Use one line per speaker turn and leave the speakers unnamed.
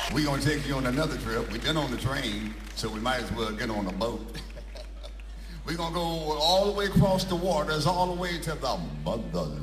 We're going to take you on another trip. We've been on the train, so we might as well get on a boat. We're going to go all the way across the waters, all the way to the mother